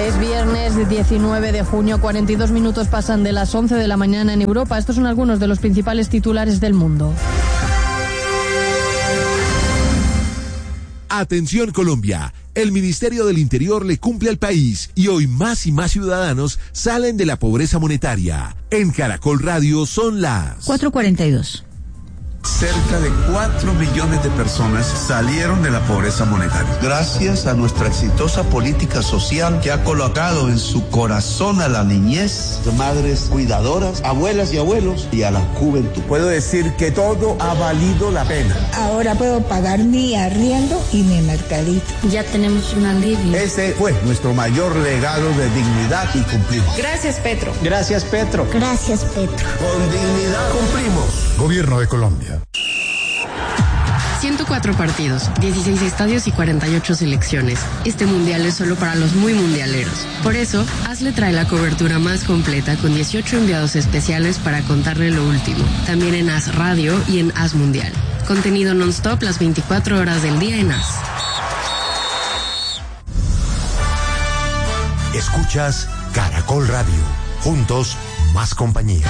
Es viernes 19 de junio, 42 minutos pasan de las 11 de la mañana en Europa. Estos son algunos de los principales titulares del mundo. Atención Colombia, el Ministerio del Interior le cumple al país y hoy más y más ciudadanos salen de la pobreza monetaria. En Caracol Radio son las 4:42. Cerca de 4 millones de personas salieron de la pobreza monetaria. Gracias a nuestra exitosa política social que ha colocado en su corazón a la niñez, madres cuidadoras, abuelas y abuelos y a la juventud. Puedo decir que todo ha valido la pena. Ahora puedo pagar mi arriendo y mi mercadito. Ya tenemos un alivio. Ese fue nuestro mayor legado de dignidad y cumplimos. Gracias, Petro. Gracias, Petro. Gracias, Petro. Con dignidad cumplimos. Gobierno de Colombia. 104 partidos, 16 estadios y 48 selecciones. Este mundial es solo para los muy mundialeros. Por eso, AS le trae la cobertura más completa con 18 enviados especiales para contarle lo último. También en AS Radio y en AS Mundial. Contenido non-stop las 24 horas del día en AS. Escuchas Caracol Radio. Juntos, más compañía.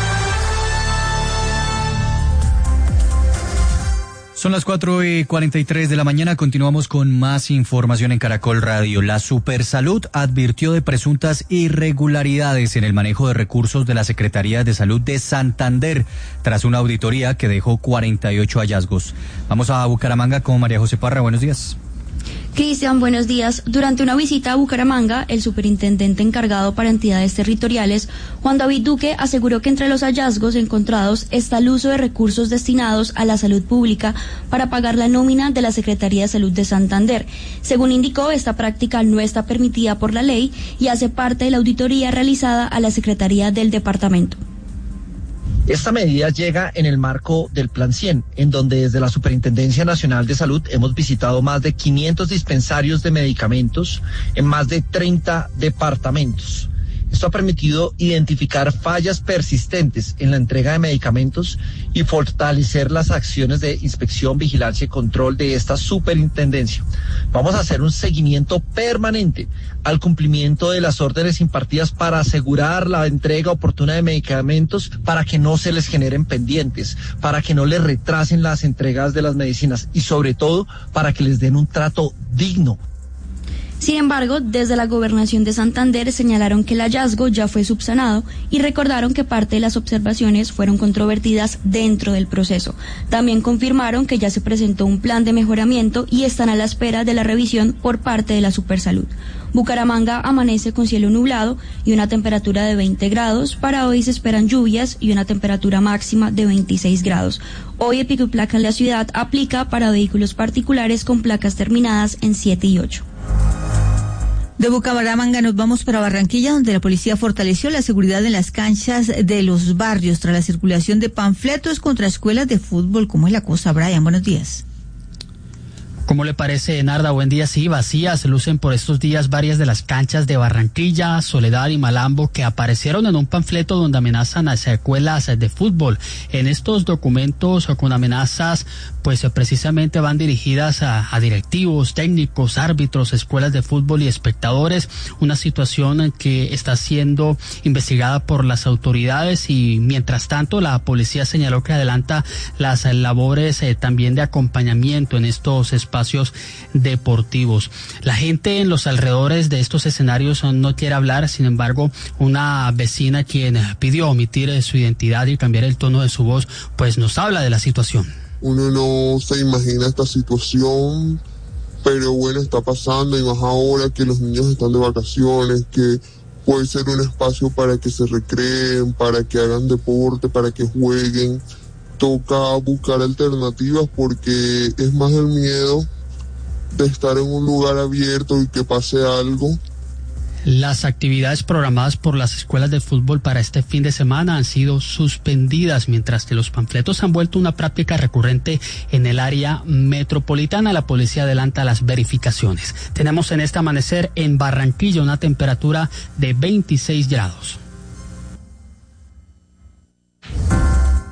Son las 4:43 de la mañana. Continuamos con más información en Caracol Radio. La Supersalud advirtió de presuntas irregularidades en el manejo de recursos de la Secretaría de Salud de Santander tras una auditoría que dejó 48 hallazgos. Vamos a Bucaramanga con María José Parra. Buenos días. Cristian, buenos días. Durante una visita a Bucaramanga, el superintendente encargado para entidades territoriales, Juan David Duque, aseguró que entre los hallazgos encontrados está el uso de recursos destinados a la salud pública para pagar la nómina de la Secretaría de Salud de Santander. Según indicó, esta práctica no está permitida por la ley y hace parte de la auditoría realizada a la Secretaría del Departamento. Esta medida llega en el marco del Plan 100, en donde desde la Superintendencia Nacional de Salud hemos visitado más de 500 dispensarios de medicamentos en más de 30 departamentos. Esto ha permitido identificar fallas persistentes en la entrega de medicamentos y fortalecer las acciones de inspección, vigilancia y control de esta superintendencia. Vamos a hacer un seguimiento permanente al cumplimiento de las órdenes impartidas para asegurar la entrega oportuna de medicamentos, para que no se les generen pendientes, para que no les retrasen las entregas de las medicinas y sobre todo para que les den un trato digno. Sin embargo, desde la Gobernación de Santander señalaron que el hallazgo ya fue subsanado y recordaron que parte de las observaciones fueron controvertidas dentro del proceso. También confirmaron que ya se presentó un plan de mejoramiento y están a la espera de la revisión por parte de la Supersalud. Bucaramanga amanece con cielo nublado y una temperatura de 20 grados. Para hoy se esperan lluvias y una temperatura máxima de 26 grados. Hoy el pico y placa en la ciudad aplica para vehículos particulares con placas terminadas en 7 y 8. De Bucaramanga nos vamos para Barranquilla, donde la policía fortaleció la seguridad en las canchas de los barrios tras la circulación de panfletos contra escuelas de fútbol. ¿Cómo es la cosa, Brian? Buenos días. ¿Cómo le parece, Narda? Buen día. Sí, vacías lucen por estos días varias de las canchas de Barranquilla, Soledad y Malambo que aparecieron en un panfleto donde amenazan a escuelas de fútbol. En estos documentos con amenazas, pues precisamente van dirigidas a directivos, técnicos, árbitros, escuelas de fútbol y espectadores. Una situación que está siendo investigada por las autoridades y mientras tanto la policía señaló que adelanta las labores también de acompañamiento en estos espacios deportivos. La gente en los alrededores de estos escenarios no quiere hablar, sin embargo, una vecina quien pidió omitir su identidad y cambiar el tono de su voz, pues nos habla de la situación. Uno no se imagina esta situación, pero bueno, está pasando y más ahora que los niños están de vacaciones, que puede ser un espacio para que se recreen, para que hagan deporte, para que jueguen. Toca buscar alternativas porque es más el miedo de estar en un lugar abierto y que pase algo. Las actividades programadas por las escuelas de fútbol para este fin de semana han sido suspendidas, mientras que los panfletos han vuelto una práctica recurrente en el área metropolitana. La policía adelanta las verificaciones. Tenemos en este amanecer en Barranquilla una temperatura de 26 grados.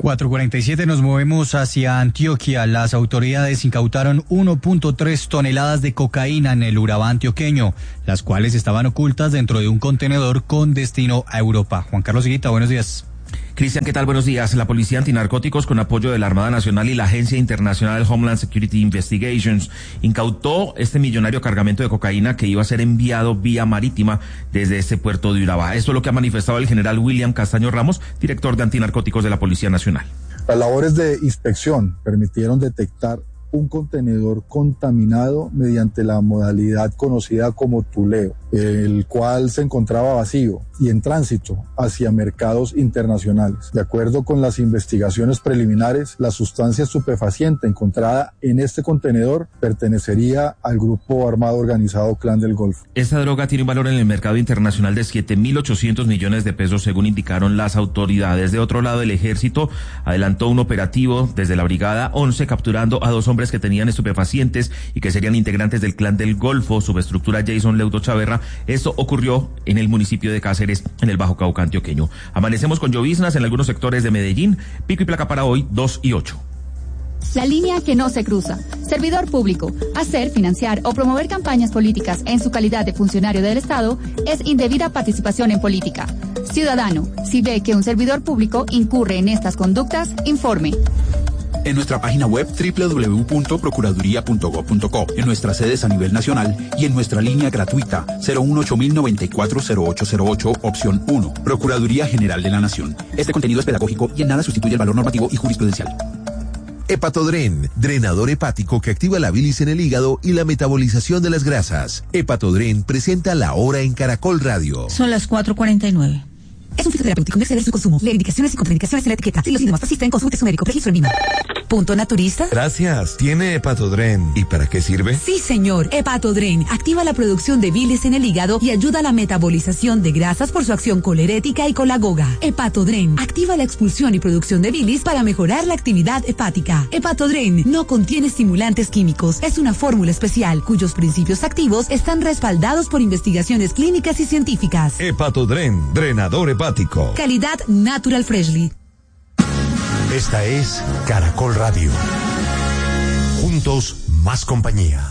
4:47 nos movemos hacia Antioquia. Las autoridades incautaron 1.3 toneladas de cocaína en el Urabá antioqueño, las cuales estaban ocultas dentro de un contenedor con destino a Europa. Juan Carlos Higuita, buenos días. Cristian, ¿qué tal? Buenos días. La Policía Antinarcóticos, con apoyo de la Armada Nacional y la Agencia Internacional Homeland Security Investigations, incautó este millonario cargamento de cocaína que iba a ser enviado vía marítima desde este puerto de Urabá. Esto es lo que ha manifestado el general William Castaño Ramos, director de Antinarcóticos de la Policía Nacional. Las labores de inspección permitieron detectar un contenedor contaminado mediante la modalidad conocida como tuleo, el cual se encontraba vacío y en tránsito hacia mercados internacionales. De acuerdo con las investigaciones preliminares, la sustancia estupefaciente encontrada en este contenedor pertenecería al grupo armado organizado Clan del Golfo. Esta droga tiene un valor en el mercado internacional de 7.800 millones de pesos, según indicaron las autoridades. De otro lado, el ejército adelantó un operativo desde la Brigada 11, capturando a 2 hombres que tenían estupefacientes y que serían integrantes del Clan del Golfo, subestructura Jason Leudo Chaverra. Esto ocurrió en el municipio de Cáceres, en el Bajo Cauca antioqueño. Amanecemos con lloviznas en algunos sectores de Medellín. Pico y placa para hoy, 2 y 8. La línea que no se cruza. Servidor público. Hacer, financiar o promover campañas políticas en su calidad de funcionario del Estado es indebida participación en política. Ciudadano, si ve que un servidor público incurre en estas conductas, informe. En nuestra página web www.procuraduría.gov.co, en nuestras sedes a nivel nacional y en nuestra línea gratuita 018-094-0808, opción 1, Procuraduría General de la Nación. Este contenido es pedagógico y en nada sustituye el valor normativo y jurisprudencial. Hepatodren, drenador hepático que activa la bilis en el hígado y la metabolización de las grasas. Hepatodren presenta La Hora en Caracol Radio. Son las 4:49. Es un fitoterapéutico, no exceder su consumo. Lee indicaciones y contraindicaciones en la etiqueta. Si los síntomas persisten, consulte su médico. Registro en Lima. ¿Punto naturista? Gracias. ¿Tiene Hepatodren? ¿Y para qué sirve? Sí, señor. Hepatodren activa la producción de bilis en el hígado y ayuda a la metabolización de grasas por su acción colerética y colagoga. Hepatodren activa la expulsión y producción de bilis para mejorar la actividad hepática. Hepatodren no contiene estimulantes químicos. Es una fórmula especial cuyos principios activos están respaldados por investigaciones clínicas y científicas. Hepatodren, drenador hepático. Calidad Natural Freshly. Esta es Caracol Radio. Juntos, más compañía.